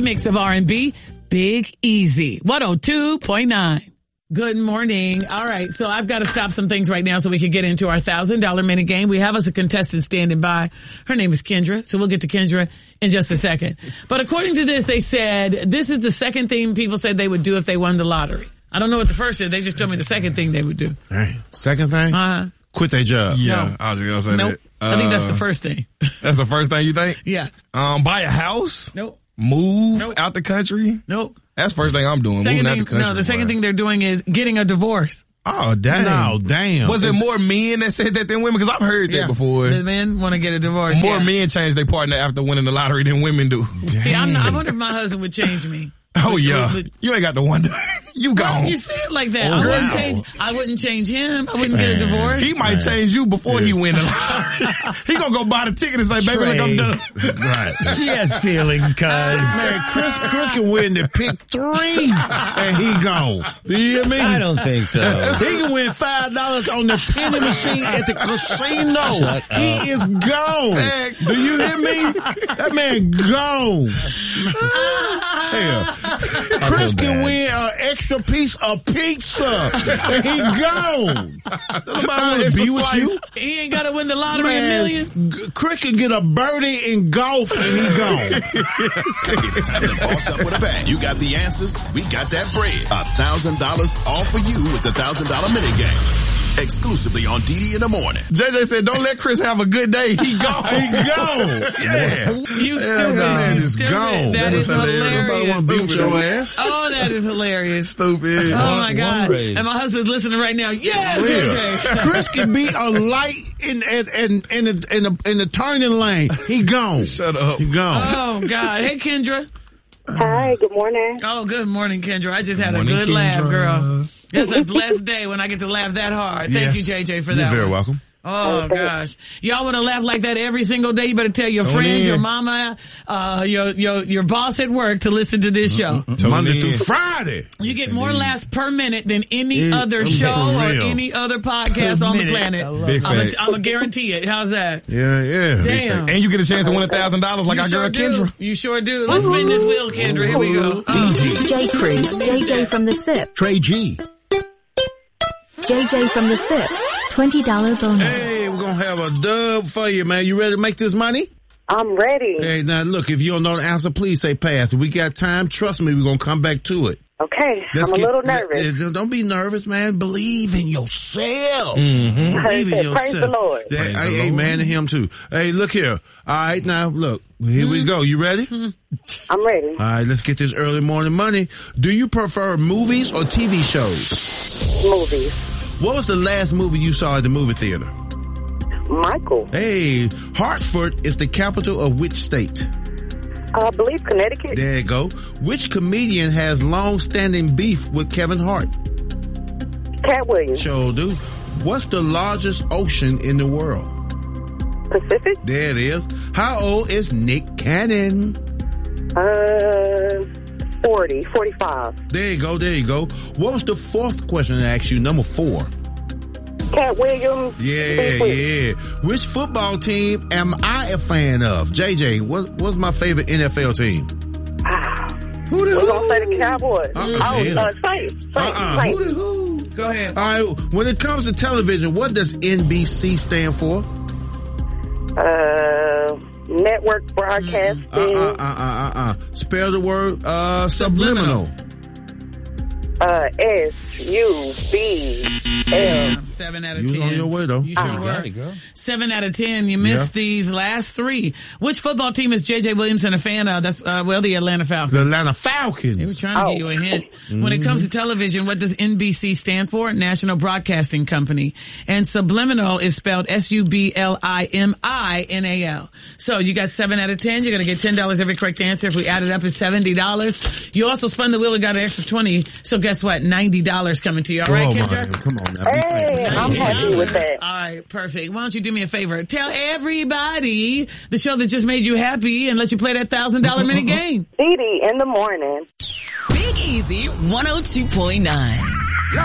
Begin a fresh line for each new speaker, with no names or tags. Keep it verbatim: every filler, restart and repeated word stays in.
mix of R and B, Big Easy, one oh two point nine. Good morning. All right, so I've got to stop some things right now so we can get into our one thousand dollars minute game. We have us a contestant standing by. Her name is Kendra, so we'll get to Kendra in just a second. But according to this, they said this is the second thing people said they would do if they won the lottery. I don't know what the first is. They just told me the second thing they would do.
Hey, second thing?
Uh-huh.
Quit their job.
Yeah,
No.
I was going to say
Nope.
that. Uh,
I think that's the first thing.
That's the first thing you think?
Yeah.
Um, buy a house?
Nope.
Move
Nope.
out the country?
Nope.
That's the first thing I'm doing.
Second
moving
thing,
out the country.
no, the second
boy.
thing they're doing is getting a divorce.
Oh, damn.
No, damn.
Was it more men that said that than women? Because I've heard that before.
The men want to get a divorce.
More
yeah.
men change their partner after winning the lottery than women do.
See, I'm not, I wonder if my husband would change me.
Oh,
But-
yeah.
but-
You ain't got to wonder. You
Why
gone.
would you say it like that?
Oh,
I wouldn't
wow.
change. I wouldn't change him. I wouldn't get a divorce.
He might change you before he win the lottery. He gonna go buy the ticket and say, baby, look, I'm done.
Right.
She has feelings, cuz.
Man, Chris, Chris can win the pick three and he gone. You hear me?
I don't think so.
He can win five dollars on the penny machine at the casino. He is gone. Do you hear me? That man gone. Hell, Chris can win an extra piece of pizza and he gone. Nobody want to be with you.
He ain't got to win the lottery a
Man,
million.
G- Chris can get a birdie in golf and he gone.
It's time to boss up with a bang. You got the answers. We got that bread. A thousand dollars all for you with the thousand dollar minute game. Exclusively on D D in the morning.
J J said, don't let Chris have a good day. He gone.
He gone.
Yeah.
You
Yeah,
stupid.
that man is
Stupid.
gone.
That
That
is
was hilarious. Nobody
hilarious.
want to be with your ass.
Oh, that is hilarious.
Stupid.
Oh my God.
raise.
And my husband's listening right now. Yeah,
Yeah.
J J.
Chris can be a light in in in in the in the, in the turning lane. He gone.
Shut up.
He gone.
Oh God. Hey, Kendra.
Hi, good morning.
Oh, good morning, Kendra. I just had
Morning,
a good laugh,
Kendra.
girl. It's a blessed day when I get to laugh that hard. Thank
Yes.
you, J J, for
You're
that
very
one.
welcome.
Oh gosh. Y'all want to laugh like that every single day? You better tell your
Tune
friends,
in.
your mama, uh, your, your, your boss at work to listen to this show.
Tune
Monday
in.
through Friday.
You get more laughs per minute than any
Yeah,
other
I'm
show
for
or
real.
any other podcast on the
minute.
planet.
I love
Big
I'm
facts.
gonna guarantee it. How's that?
Yeah, yeah.
Damn.
And you get a chance to win a thousand dollars like
you
our
sure
girl
do.
Kendra.
You sure do. Let's spin this wheel, Kendra. Here we go.
J. Cruz, J J from the S I P.
Trey G.
J J from the S I P. twenty dollars bonus.
Hey, we're gonna have a dub for you, man. You ready to make this money?
I'm ready.
Hey, now look, if you don't know the answer, please say pass. If we got time, trust me, we're gonna come back to it.
Okay,
Let's
I'm a
get-
little nervous.
uh, Don't be nervous, man. Believe in yourself.
Mm-hmm.
Believe in
Praise- praise
yourself.
the Lord.
Yeah,
Praise
hey,
the
hey,
Lord.
man, to him too. Hey, look here. All right, now look. Here we go. You ready?
I'm ready.
All right, let's get this early morning money. Do you prefer movies or T V shows?
Movies.
What was the last movie you saw at the movie theater?
Michael.
Hey, Hartford is the capital of which state?
I believe Connecticut.
There you go. Which comedian has long-standing beef with Kevin Hart?
Cat Williams.
Sure do. What's the largest ocean in the world?
Pacific.
There it is. How old is Nick Cannon?
Uh, forty, forty-five.
There you go. There you go. What was the fourth question I asked you? Number four.
Cat Williams.
Yeah,
Big Wheel.
yeah. Which football team am I a fan of? J J, what, what's my favorite N F L team?
Ah,
Who the
we're gonna say the Cowboys.
Uh-uh,
oh,
yeah.
uh, Saints. Saints.
Uh-uh.
Saints.
Who the who?
Go ahead.
All right. When it comes to television, what does N B C stand for?
Uh, network broadcasting.
Uh, uh, uh, uh, uh, uh. Spell the word, uh, subliminal.
Uh, S U B L.
Seven out of
You was
ten.
on your way, though.
You sure
Ah.
were.
Got it, girl.
Seven out of ten. You missed
Yeah.
these last three. Which football team is J J Williamson a fan of? That's, uh, well, the Atlanta Falcons.
The Atlanta
They were
Falcons.
trying to
Oh.
give you a hint. When it comes to television, what does N B C stand for? National Broadcasting Company. And subliminal is spelled S U B L I M I N A L. So you got seven out of ten. You're going to get ten dollars every correct answer. If we add it up, it's seventy dollars. You also spun the wheel and got an extra twenty. So guess what? ninety dollars coming to you. All right,
Oh, my.
Kendra?
Come on now. Be
Hey,
fair.
I'm happy with that.
All right, perfect. Why don't you do me a favor? Tell everybody the show that just made you happy and let you play that one thousand dollars minute game.
D D in the morning.
Big Easy one oh two point nine.